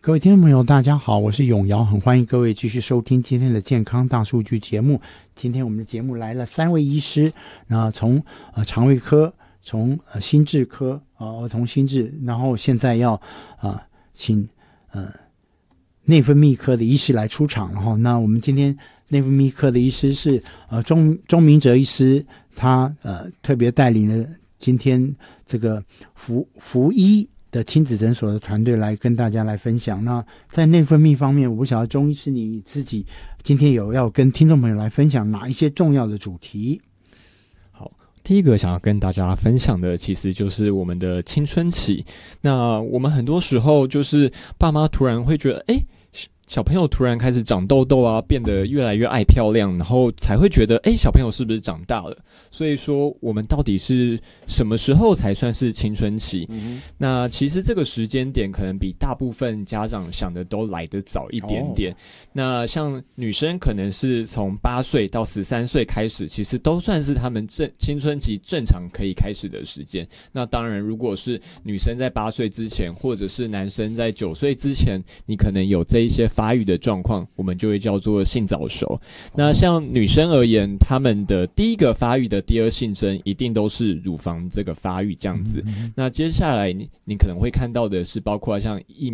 各位听众朋友大家好，我是永尧，很欢迎各位继续收听今天的健康大数据节目。今天我们的节目来了3位医师，从肠胃科，从心智科，儿童心智，然后现在要请内分泌科的医师来出场。然后那我们今天内分泌科的医师是钟明哲医师，他特别带领了今天这个福医的亲子诊所的团队来跟大家来分享。那在内分泌方面，我不晓得钟医师你自己今天有要跟听众朋友来分享哪一些重要的主题？ 好，第一个想要跟大家分享的其实就是我们的青春期。那我们很多时候就是爸妈突然会觉得小朋友突然开始长痘痘啊，变得越来越爱漂亮，然后才会觉得小朋友是不是长大了。所以说我们到底是什么时候才算是青春期？那其实这个时间点可能比大部分家长想的都来得早一点点。那像女生可能是从8岁到13岁开始，其实都算是他们青春期正常可以开始的时间。那当然如果是女生在8岁之前，或者是男生在9岁之前，你可能有这一些发育的状况，我们就会叫做性早熟。那像女生而言，她们的第一个发育的第二性征一定都是乳房这个发育这样子。那接下来你可能会看到的是包括像